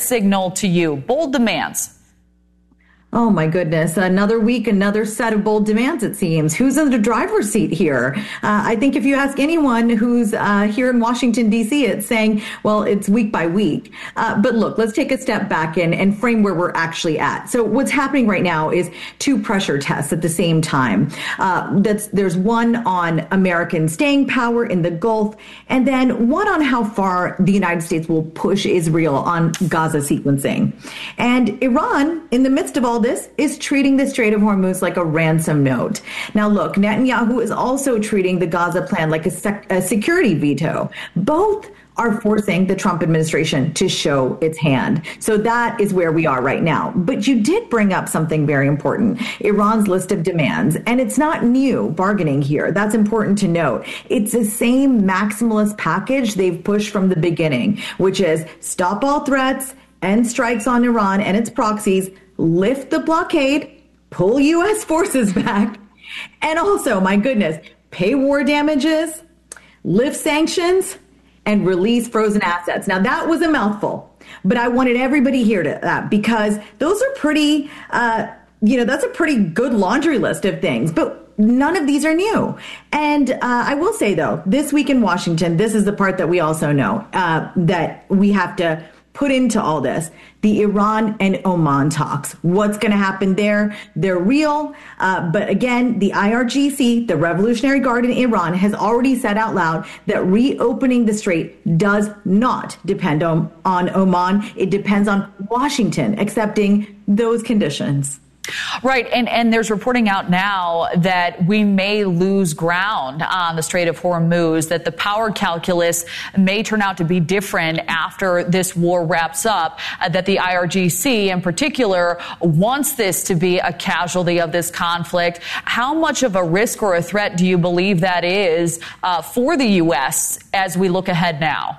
signal to you? Bold demands. Oh, my goodness. Another week, another set of bold demands, it seems. Who's in the driver's seat here? I think if you ask anyone who's here in Washington, D.C., it's saying, well, it's week by week. But look, let's take a step back and frame where we're actually at. So what's happening right now is two pressure tests at the same time. There's one on American staying power in the Gulf, and then one on how far the United States will push Israel on Gaza sequencing. And Iran, in the midst of all this, is treating the Strait of Hormuz like a ransom note. Now, look, Netanyahu is also treating the Gaza plan like a security veto. Both are forcing the Trump administration to show its hand. So that is where we are right now. But you did bring up something very important, Iran's list of demands. And it's not new bargaining here. That's important to note. It's the same maximalist package they've pushed from the beginning, which is stop all threats, end strikes on Iran and its proxies, lift the blockade, pull U.S. forces back, and also, my goodness, pay war damages, lift sanctions, and release frozen assets. Now, that was a mouthful, but I wanted everybody here to that because those are pretty, that's a pretty good laundry list of things, but none of these are new. And I will say, though, this week in Washington, this is the part that we also know that we have to put into all this, the Iran and Oman talks. What's going to happen there? They're real. But again, the IRGC, the Revolutionary Guard in Iran, has already said out loud that reopening the strait does not depend on Oman. It depends on Washington accepting those conditions. Right. And there's reporting out now that we may lose ground on the Strait of Hormuz, that the power calculus may turn out to be different after this war wraps up, that the IRGC in particular wants this to be a casualty of this conflict. How much of a risk or a threat do you believe that is for the U.S. as we look ahead now?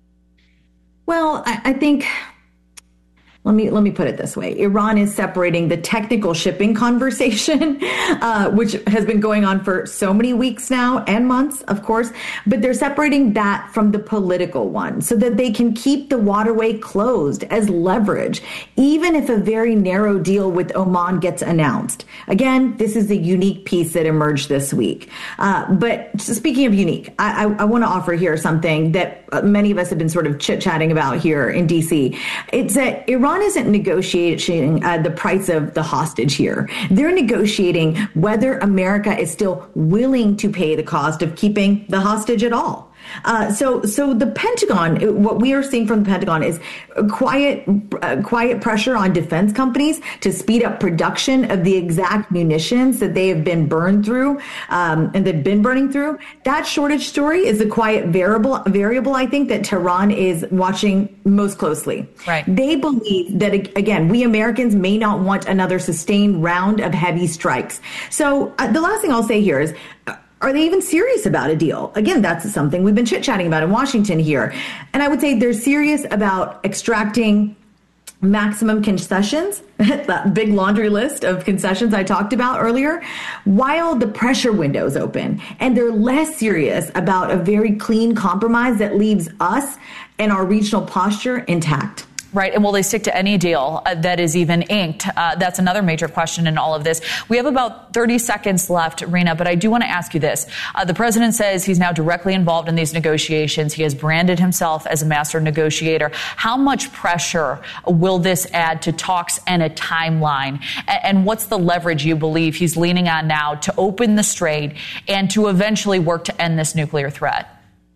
Well, I think... Let me put it this way. Iran is separating the technical shipping conversation, which has been going on for so many weeks now and months, of course, but they're separating that from the political one so that they can keep the waterway closed as leverage, even if a very narrow deal with Oman gets announced. Again, this is a unique piece that emerged this week. But speaking of unique, I want to offer here something that many of us have been sort of chit-chatting about here in D.C. It's that Iran isn't negotiating the price of the hostage here. They're negotiating whether America is still willing to pay the cost of keeping the hostage at all. So the Pentagon, what we are seeing from the Pentagon is quiet pressure on defense companies to speed up production of the exact munitions that they have been burned through, and they've been burning through. That shortage story is a quiet variable, I think, that Tehran is watching most closely. Right. They believe that, again, we Americans may not want another sustained round of heavy strikes. So the last thing I'll say here is, are they even serious about a deal? Again, that's something we've been chit-chatting about in Washington here. And I would say they're serious about extracting maximum concessions, that big laundry list of concessions I talked about earlier, while the pressure window's open. And they're less serious about a very clean compromise that leaves us and our regional posture intact. Right. And will they stick to any deal that is even inked? That's another major question in all of this. We have about 30 seconds left, Rina, but I do want to ask you this. The president says he's now directly involved in these negotiations. He has branded himself as a master negotiator. How much pressure will this add to talks and a timeline? And what's the leverage you believe he's leaning on now to open the strait and to eventually work to end this nuclear threat?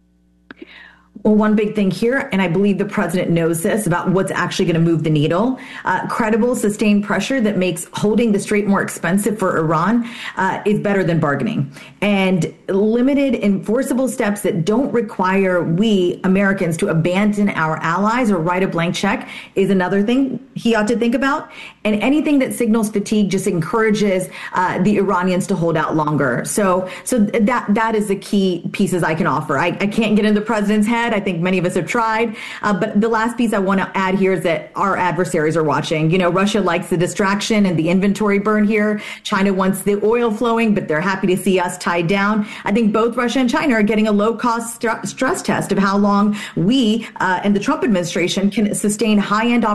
Well, one big thing here, and I believe the president knows this about what's actually going to move the needle, credible, sustained pressure that makes holding the strait more expensive for Iran is better than bargaining. And limited, enforceable steps that don't require we Americans to abandon our allies or write a blank check is another thing he ought to think about. And anything that signals fatigue just encourages the Iranians to hold out longer. So that is the key pieces I can offer. I can't get into the president's head. I think many of us have tried. But the last piece I want to add here is that our adversaries are watching. You know, Russia likes the distraction and the inventory burn here. China wants the oil flowing, but they're happy to see us tied down. I think both Russia and China are getting a low-cost stress test of how long we and the Trump administration can sustain high-end